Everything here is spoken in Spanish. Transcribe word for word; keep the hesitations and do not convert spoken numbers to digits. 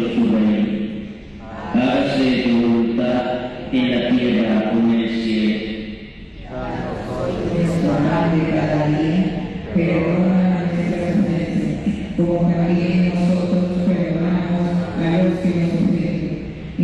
su reino. Hágase tu voluntad en la tierra como en el cielo. Nuestro pan de cada día, perdona nuestras ofensas, como también